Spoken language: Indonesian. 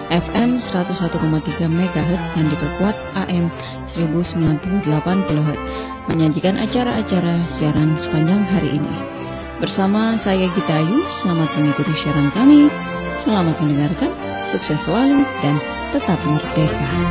FM 101,3 MHz yang diperkuat AM 1098 kHz, menyajikan acara-acara siaran sepanjang hari ini. Bersama saya Gita Ayu, selamat mengikuti siaran kami, selamat mendengarkan, sukses selalu, dan tetap merdeka.